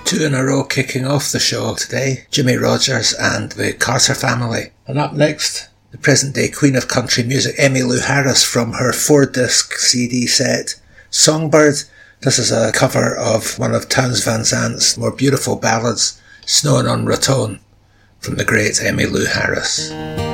Two in a row kicking off the show today, Jimmie Rodgers and the Carter Family. And up next, the present-day queen of country music, Emmylou Harris, from her 4-disc CD set, Songbird. This is a cover of one of Townes Van Zant's more beautiful ballads, Snowin' on Raton, from the great Emmylou Harris.